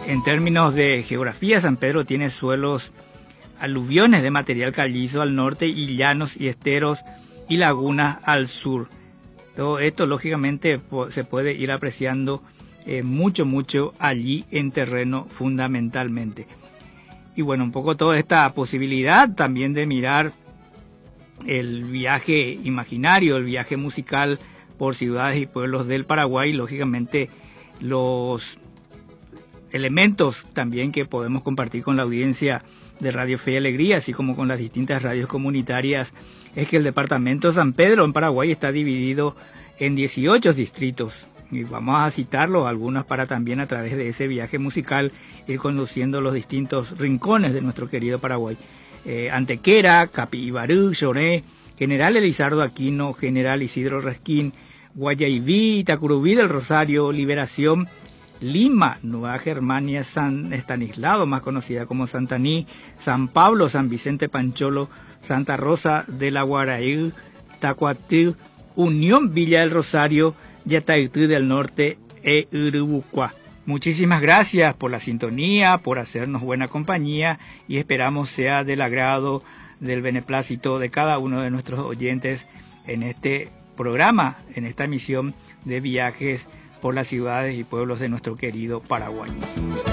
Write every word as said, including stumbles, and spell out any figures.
en términos de geografía, San Pedro tiene suelos aluviones de material calizo al norte y llanos y esteros y lagunas al sur. Todo esto lógicamente se puede ir apreciando eh, mucho, mucho allí en terreno fundamentalmente. Y bueno, un poco toda esta posibilidad también de mirar el viaje imaginario, el viaje musical por ciudades y pueblos del Paraguay, lógicamente los elementos también que podemos compartir con la audiencia de Radio Fe y Alegría, así como con las distintas radios comunitarias, es que el departamento de San Pedro en Paraguay está dividido en dieciocho distritos. Y vamos a citarlos, algunos para también a través de ese viaje musical ir conduciendo los distintos rincones de nuestro querido Paraguay. Eh, Antequera, Capibarú, Lloré, General Elizardo Aquino, General Isidro Resquín, Guayaibí, Itacurubí del Rosario, Liberación, Lima, Nueva Germania, San Estanislao, más conocida como Santaní, San Pablo, San Vicente Pancholo, Santa Rosa de la Guaraí, Tacuatí, Unión Villa del Rosario, Yataití del Norte e Urubucuá. Muchísimas gracias por la sintonía, por hacernos buena compañía y esperamos sea del agrado, del beneplácito de cada uno de nuestros oyentes en este programa, en esta emisión de viajes por las ciudades y pueblos de nuestro querido Paraguay.